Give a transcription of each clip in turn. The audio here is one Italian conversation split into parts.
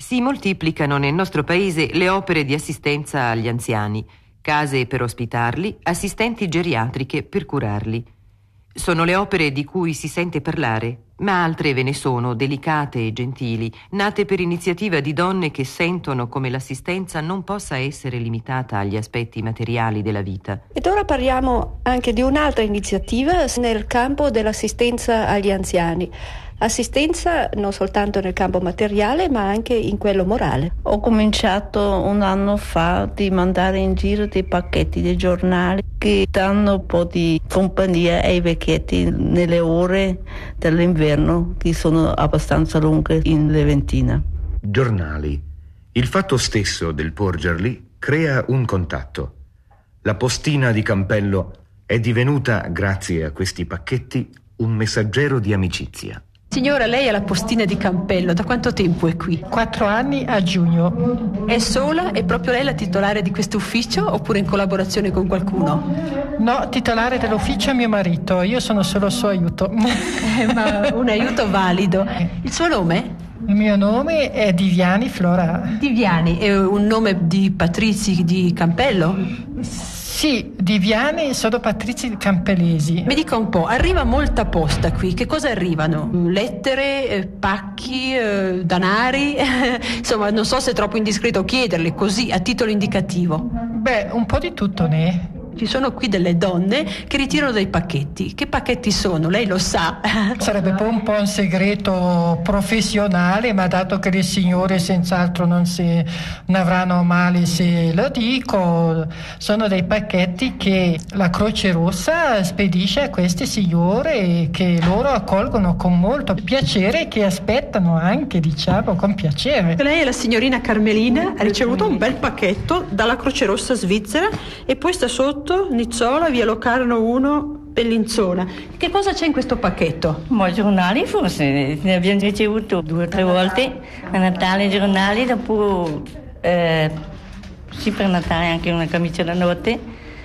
Si moltiplicano nel nostro paese le opere di assistenza agli anziani, case per ospitarli, assistenti geriatriche per curarli. Sono le opere di cui si sente parlare, ma altre ve ne sono, delicate e gentili, nate per iniziativa di donne che sentono come l'assistenza non possa essere limitata agli aspetti materiali della vita. Ed ora parliamo anche di un'altra iniziativa nel campo dell'assistenza agli anziani. Assistenza non soltanto nel campo materiale, ma anche in quello morale. Ho cominciato un anno fa di mandare in giro dei pacchetti di giornali che danno un po' di compagnia ai vecchietti nelle ore dell'inverno, che sono abbastanza lunghe in Leventina. Giornali. Il fatto stesso del porgerli crea un contatto. La postina di Campello è divenuta, grazie a questi pacchetti, un messaggero di amicizia. Signora, lei è la postina di Campello, da quanto tempo è qui? 4 anni a giugno. È sola? È proprio lei la titolare di questo ufficio oppure in collaborazione con qualcuno? No, titolare dell'ufficio è mio marito, io sono solo il suo aiuto. Ma un aiuto valido. Il suo nome? Il mio nome è Diviani Flora. Diviani, è un nome di Patrizi di Campello? Sì, Diviani sono Patrizi Campellesi. Mi dica un po', arriva molta posta qui, che cosa arrivano? Lettere, pacchi, danari? Insomma, non so se è troppo indiscreto chiederle così a titolo indicativo. Beh, un po' di tutto ne. Ci sono qui delle donne che ritirano dei pacchetti. Che pacchetti sono? Lei lo sa. Sarebbe un po' un segreto professionale, ma dato che le signore senz'altro non avranno male se lo dico, sono dei pacchetti che la Croce Rossa spedisce a queste signore che loro accolgono con molto piacere e che aspettano anche, diciamo, con piacere. Lei è la signorina Carmelina, ha ricevuto un bel pacchetto dalla Croce Rossa svizzera e poi sta sotto Nizzola, via Locarno 1, Bellinzona. Che cosa c'è in questo pacchetto? Ma giornali forse, ne abbiamo ricevuto 2 o 3 volte, a Natale giornali, dopo sì, per Natale anche una camicia da notte.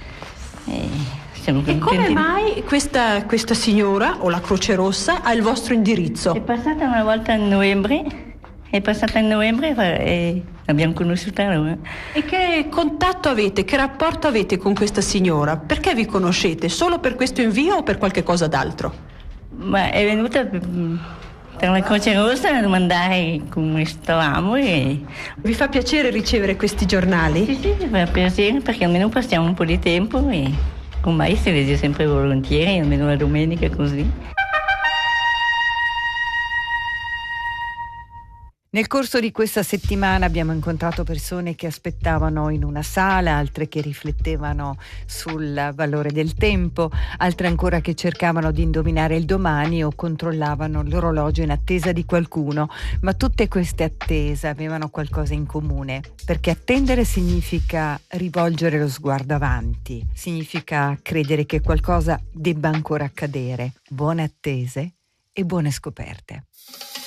E come mai questa signora o la Croce Rossa ha il vostro indirizzo? È passata una volta a novembre. È passata in novembre e l'abbiamo conosciuta allora. E che contatto avete, che rapporto avete con questa signora? Perché vi conoscete? Solo per questo invio o per qualche cosa d'altro? Ma è venuta per la Croce Rossa a domandare come stavamo e... Vi fa piacere ricevere questi giornali? Sì, mi fa piacere perché almeno passiamo un po' di tempo e ormai si vede sempre volentieri, almeno la domenica così. Nel corso di questa settimana abbiamo incontrato persone che aspettavano in una sala, altre che riflettevano sul valore del tempo, altre ancora che cercavano di indovinare il domani o controllavano l'orologio in attesa di qualcuno, ma tutte queste attese avevano qualcosa in comune, perché attendere significa rivolgere lo sguardo avanti, significa credere che qualcosa debba ancora accadere. Buone attese e buone scoperte.